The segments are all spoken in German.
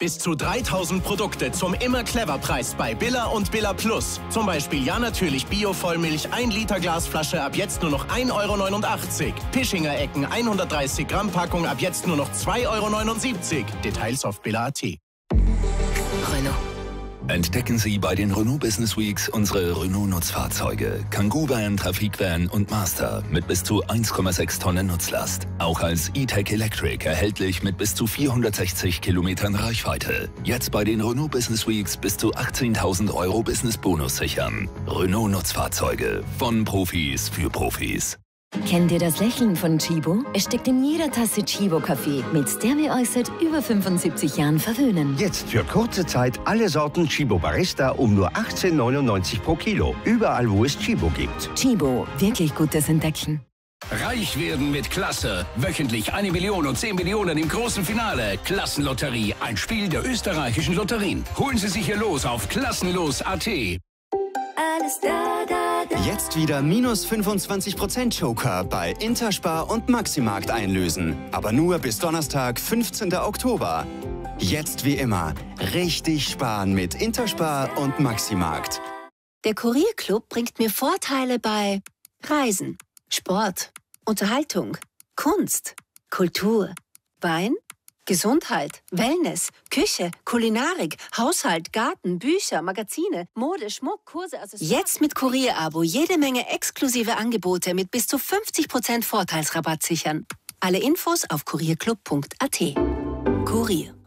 Bis zu 3000 Produkte zum Immer-Clever-Preis bei Billa und Billa Plus. Zum Beispiel Ja natürlich Bio-Vollmilch 1 Liter Glasflasche ab jetzt nur noch 1,89 €. Pischinger Ecken 130 Gramm Packung ab jetzt nur noch 2,79 €. Details auf billa.at. Renault. Entdecken Sie bei den Renault Business Weeks unsere Renault-Nutzfahrzeuge. Kangoo-Van, Trafikvan und Master mit bis zu 1,6 Tonnen Nutzlast. Auch als E-Tech Electric erhältlich mit bis zu 460 Kilometern Reichweite. Jetzt bei den Renault Business Weeks bis zu 18.000 € Business-Bonus sichern. Renault-Nutzfahrzeuge von Profis für Profis. Kennt ihr das Lächeln von Chibo? Es steckt in jeder Tasse Chibo-Kaffee, mit der wir euch seit über 75 Jahren verwöhnen. Jetzt für kurze Zeit alle Sorten Chibo Barista um nur 18,99 € pro Kilo. Überall, wo es Chibo gibt. Chibo, wirklich gutes Entdecken. Reich werden mit Klasse. Wöchentlich 1 Million und 10 Millionen im großen Finale. Klassenlotterie, ein Spiel der österreichischen Lotterien. Holen Sie sich hier los auf klassenlos.at. Alles da, da, da. Jetzt wieder minus 25% Joker bei Interspar und Maximarkt einlösen. Aber nur bis Donnerstag, 15. Oktober. Jetzt wie immer, richtig sparen mit Interspar und Maximarkt. Der Kurierclub bringt mir Vorteile bei Reisen, Sport, Unterhaltung, Kunst, Kultur, Wein, Gesundheit, Wellness, Küche, Kulinarik, Haushalt, Garten, Bücher, Magazine, Mode, Schmuck, Kurse, Accessoires. Jetzt mit Kurier-Abo jede Menge exklusive Angebote mit bis zu 50% Vorteilsrabatt sichern. Alle Infos auf kurierclub.at. Kurier.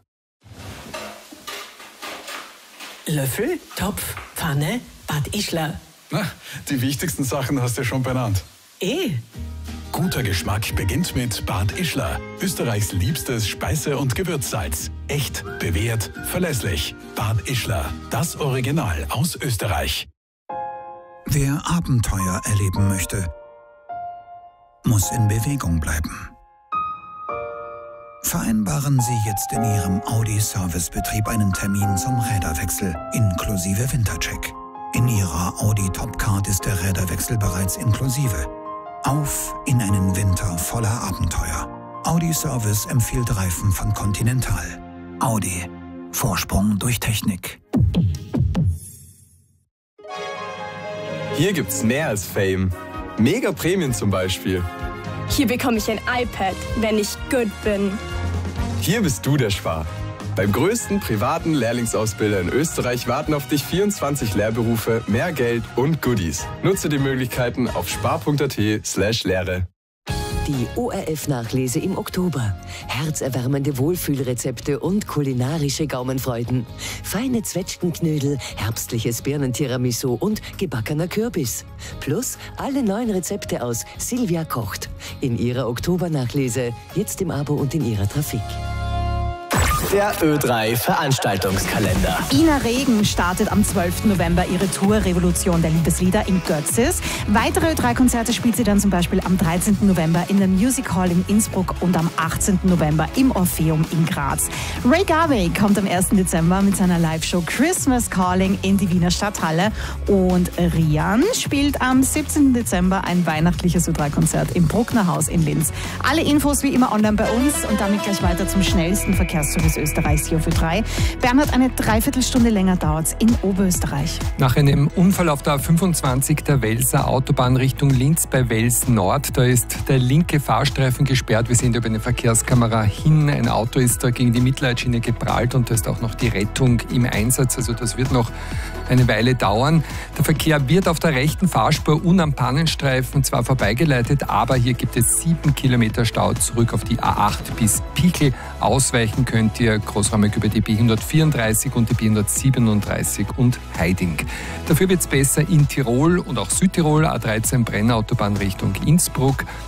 Löffel, Topf, Pfanne, Bad Ischler. Na, die wichtigsten Sachen hast du ja schon benannt. Guter Geschmack beginnt mit Bad Ischler. Österreichs liebstes Speise- und Gewürzsalz. Echt, bewährt, verlässlich. Bad Ischler, das Original aus Österreich. Wer Abenteuer erleben möchte, muss in Bewegung bleiben. Vereinbaren Sie jetzt in Ihrem Audi-Servicebetrieb einen Termin zum Räderwechsel inklusive Wintercheck. In Ihrer Audi Topcard ist der Räderwechsel bereits inklusive. Auf in einen Winter voller Abenteuer. Audi Service empfiehlt Reifen von Continental. Audi. Vorsprung durch Technik. Hier gibt's mehr als Fame. Mega Prämien zum Beispiel. Hier bekomme ich ein iPad, wenn ich gut bin. Hier bist du der Spar. Beim größten privaten Lehrlingsausbilder in Österreich warten auf dich 24 Lehrberufe, mehr Geld und Goodies. Nutze die Möglichkeiten auf spar.at/Lehre. Die ORF-Nachlese im Oktober. Herzerwärmende Wohlfühlrezepte und kulinarische Gaumenfreuden. Feine Zwetschgenknödel, herbstliches Birnentiramisu und gebackener Kürbis. Plus alle neuen Rezepte aus Silvia kocht. In ihrer Oktobernachlese, jetzt im Abo und in ihrer Trafik. Der Ö3 Veranstaltungskalender. Ina Regen startet am 12. November ihre Tour Revolution der Liebeslieder in Götzis. Weitere Ö3-Konzerte spielt sie dann zum Beispiel am 13. November in der Music Hall in Innsbruck und am 18. November im Orpheum in Graz. Ray Garvey kommt am 1. Dezember mit seiner Live-Show Christmas Calling in die Wiener Stadthalle. Und Rian spielt am 17. Dezember ein weihnachtliches Ö3-Konzert im Bruckner Haus in Linz. Alle Infos wie immer online bei uns und damit gleich weiter zum schnellsten Verkehrsservice Österreichs hier für 3. Bernhard, eine Dreiviertelstunde länger dauert es in Oberösterreich. Nach einem Unfall auf der A25 der Welser Autobahn Richtung Linz bei Wels Nord, da ist der linke Fahrstreifen gesperrt. Wir sehen da über eine Verkehrskamera hin. Ein Auto ist da gegen die Mittelleitschiene geprallt und da ist auch noch die Rettung im Einsatz. Also das wird noch eine Weile dauern. Der Verkehr wird auf der rechten Fahrspur und am Pannenstreifen zwar vorbeigeleitet, aber hier gibt es 7 Kilometer Stau zurück auf die A8 bis Pickel. Ausweichen könnt ihr großräumig über die B134 und die B137 und Heiding. Dafür wird es besser in Tirol und auch Südtirol, A13 Brenner Autobahn Richtung Innsbruck.